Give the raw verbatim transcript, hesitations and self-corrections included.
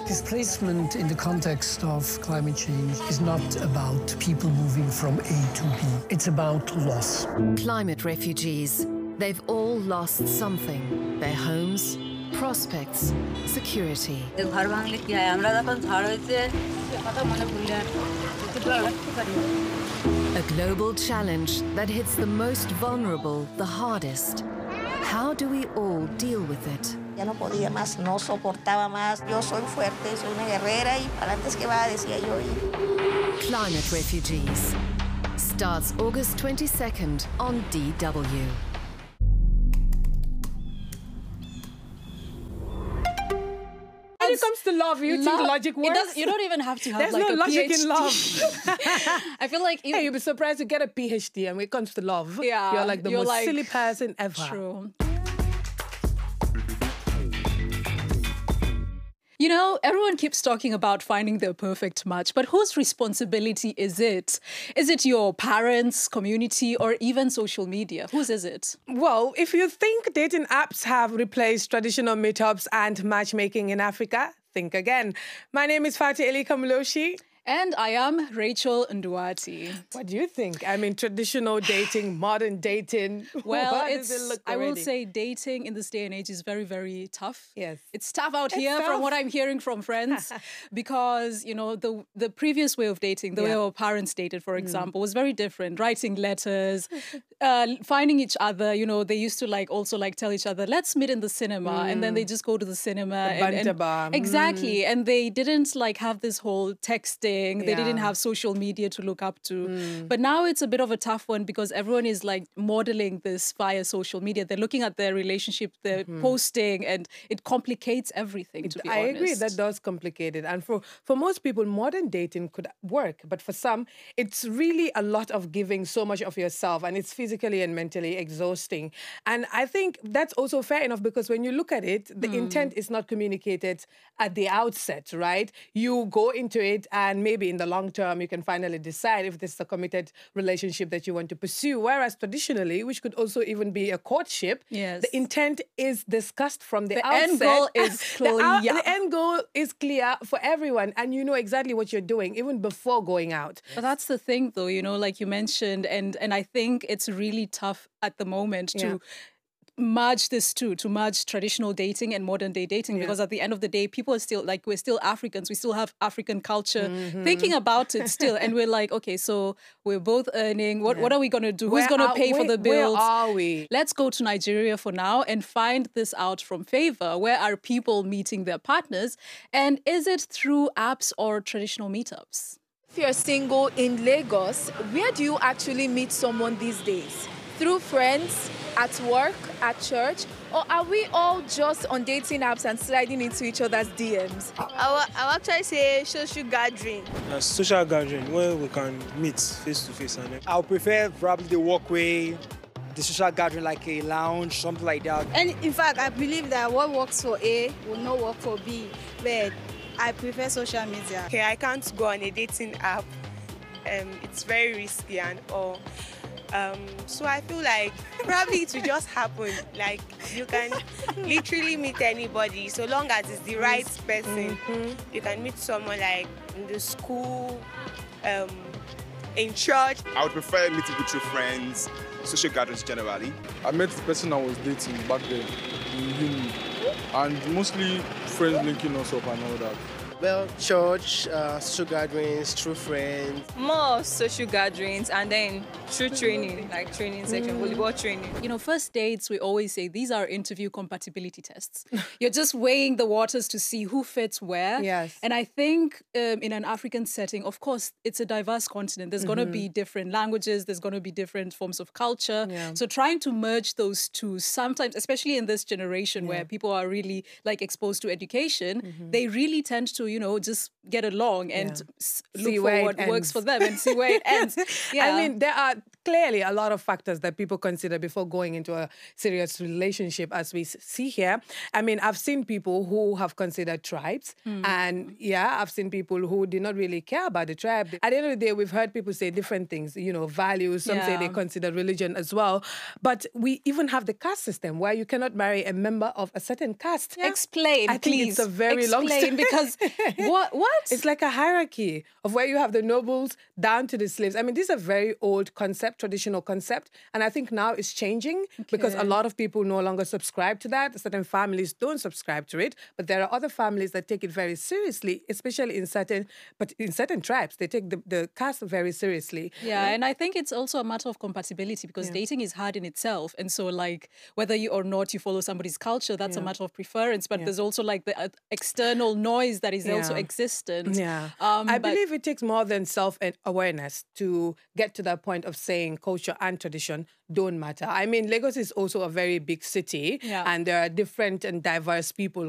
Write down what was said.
Displacement in the context of climate change is not about people moving from A to B. It's about loss. Climate refugees. They've all lost something. Their homes, prospects, security. A global challenge that hits the most vulnerable the hardest. How do we all deal with it? Ya no podía más, no soportaba más. Yo soy fuerte, soy una guerrera y para antes que va, decía yo. Climate Refugees starts August twenty-second on D W. When it comes to love, you love, think logic works? It does, you don't even have to have There's like no a logic P H D. in love. I feel like... Hey, you'd be surprised to get a P H D, and when it comes to love, yeah, you're like the you're most like, silly person ever. True. You know, everyone keeps talking about finding their perfect match, but whose responsibility is it? Is it your parents, community, or even social media? Whose is it? Well, if you think dating apps have replaced traditional meetups and matchmaking in Africa, think again. My name is Fatih Eli Kamuloshi. And I am Rachel Nduati. What do you think? I mean, traditional dating, modern dating. Well, How it's, does it look I already? will say dating in this day and age is very, very tough. Yes. It's tough out It's here tough. from what I'm hearing from friends because, you know, the the previous way of dating, the Yeah. way our parents dated, for example, mm. was very different. Writing letters, uh, finding each other, you know, they used to like also like tell each other, let's meet in the cinema. Mm. And then they just go to the cinema. The and, and, bar. Exactly. Mm. And they didn't like have this whole texting. They Yeah. didn't have social media to look up to. Mm. But now it's a bit of a tough one because everyone is like modeling this via social media. They're looking at their relationship, they're mm-hmm. posting, and it complicates everything, to be I honest. agree, that does complicate it. And for, for most people, modern dating could work. But for some, it's really a lot of giving so much of yourself, and it's physically and mentally exhausting. And I think that's also fair enough because when you look at it, the mm. intent is not communicated at the outset, right? You go into it and maybe in the long term, you can finally decide if this is a committed relationship that you want to pursue. Whereas traditionally, which could also even be a courtship, yes. the intent is discussed from the, the outset. End goal is clear. the, out, the end goal is clear for everyone, and you know exactly what you're doing even before going out. But that's the thing, though, you know, like you mentioned, and and I think it's really tough at the moment to Yeah. merge this two, to merge traditional dating and modern day dating, Yeah. because at the end of the day, people are still like, we're still Africans, we still have African culture, Mm-hmm. thinking about it still. And we're like, okay, so we're both earning. What, Yeah. what are we going to do? Where Who's going to are- pay for where- the bills? Where are we? Let's go to Nigeria for now and find this out from Favor. Where are people meeting their partners? And is it through apps or traditional meetups? If you're single in Lagos, where do you actually meet someone these days? Through friends, at work, at church, or are we all just on dating apps and sliding into each other's D Ms? I will, I will actually say social gathering. A social gathering where we can meet face to face. And I would prefer probably the walkway, the social gathering like a lounge, something like that. And in fact, I believe that what works for A will not work for B, but I prefer social media. Okay, I can't go on a dating app. Um, it's very risky and all. Um, so I feel like probably it will just happen. Like you can literally meet anybody so long as it's the right person. Mm-hmm. You can meet someone like in the school, um, in church. I would prefer meeting with your friends, social gatherings generally. I met the person I was dating back then in uni, and mostly friends linking us up and all that. Well, church, uh, social gatherings, true friends. More social gatherings and then true training, like training section, mm. volleyball training. You know, first dates, we always say these are interview compatibility tests. You're just weighing the waters to see who fits where. Yes. And I think um, in an African setting, of course, it's a diverse continent. There's mm-hmm. going to be different languages. There's going to be different forms of culture. Yeah. So trying to merge those two sometimes, especially in this generation yeah. where people are really like exposed to education, mm-hmm. they really tend to, you know, just get along and yeah. look see for where what it works ends. for them and see where it ends. Yeah. I mean, there are clearly a lot of factors that people consider before going into a serious relationship, as we see here. I mean, I've seen people who have considered tribes, mm. and yeah, I've seen people who did not really care about the tribe. At the end of the day, we've heard people say different things, you know, values. Some yeah. say they consider religion as well. But we even have the caste system where you cannot marry a member of a certain caste. Yeah. Explain, I think please. It's a very Explain, long story. because what? What? It's like a hierarchy of where you have the nobles down to the slaves. I mean, this is a very old concept, traditional concept, and I think now it's changing okay. because a lot of people no longer subscribe to that. Certain families don't subscribe to it, but there are other families that take it very seriously, especially in certain, but in certain tribes, they take the, the caste very seriously. Yeah, and I think it's also a matter of compatibility because yeah. dating is hard in itself, and so like whether you or not you follow somebody's culture, that's yeah. a matter of preference. But yeah. there's also like the uh, external noise that is yeah. also existent. Yeah, um, I but... believe it takes more than self-awareness to get to that point of saying culture and tradition don't matter. I mean, Lagos is also a very big city, yeah. and there are different and diverse people